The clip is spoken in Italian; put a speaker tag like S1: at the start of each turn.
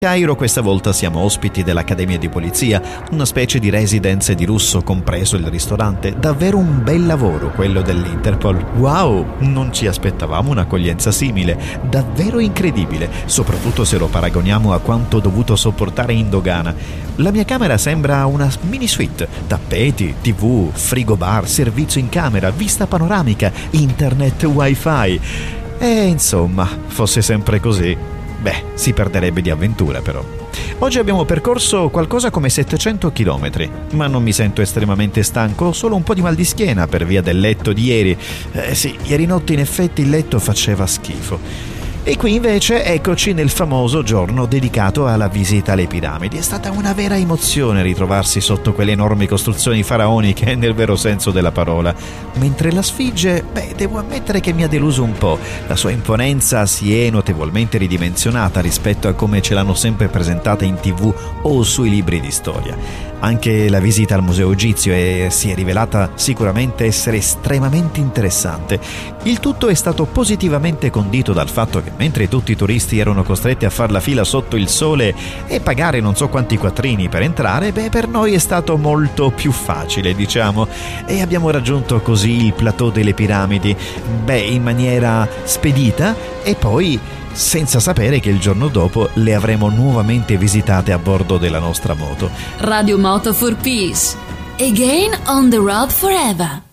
S1: Cairo questa volta siamo ospiti dell'Accademia di Polizia, una specie di residence di lusso compreso il ristorante. Davvero un bel lavoro quello dell'Interpol. Wow, non ci aspettavamo un'accoglienza simile, davvero incredibile, soprattutto se lo paragoniamo a quanto ho dovuto sopportare in dogana. La mia camera sembra una mini suite, tappeti, TV, frigo bar, servizio in camera, vista panoramica, internet, wifi. E insomma, fosse sempre così, si perderebbe di avventura però. Oggi abbiamo percorso qualcosa come 700 km, ma non mi sento estremamente stanco, ho solo un po' di mal di schiena per via del letto di ieri. Sì, ieri notte in effetti il letto faceva schifo. E qui invece eccoci nel famoso giorno dedicato alla visita alle piramidi. È stata una vera emozione ritrovarsi sotto quelle enormi costruzioni faraoniche nel vero senso della parola. Mentre la Sfinge, devo ammettere che mi ha deluso un po'. La sua imponenza si è notevolmente ridimensionata rispetto a come ce l'hanno sempre presentata in TV o sui libri di storia. Anche la visita al museo egizio si è rivelata sicuramente essere estremamente interessante. Il tutto è stato positivamente condito dal fatto che mentre tutti i turisti erano costretti a far la fila sotto il sole e pagare non so quanti quattrini per entrare, per noi è stato molto più facile, diciamo, e abbiamo raggiunto così il plateau delle piramidi, in maniera spedita e poi senza sapere che il giorno dopo le avremo nuovamente visitate a bordo della nostra moto.
S2: Radio Moto for Peace. Again on the road forever.